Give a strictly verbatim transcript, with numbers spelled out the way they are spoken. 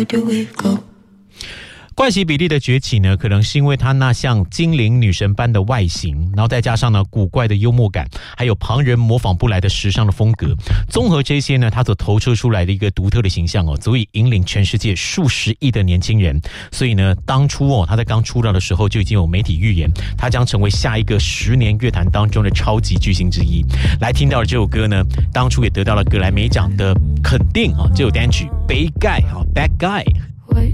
怪奇比莉的崛起呢，可能是因为她那像精灵女神般的外形，然后再加上呢古怪的幽默感，还有旁人模仿不来的时尚的风格，综合这些呢，她所投射出来的一个独特的形象哦，足以引领全世界数十亿的年轻人。所以呢，当初哦，她在刚出道的时候就已经有媒体预言，她将成为下一个十年乐坛当中的超级巨星之一。来听到的这首歌呢，当初也得到了格莱美奖的肯定啊，这首单曲《Bad Guy》啊，《Bad Guy》。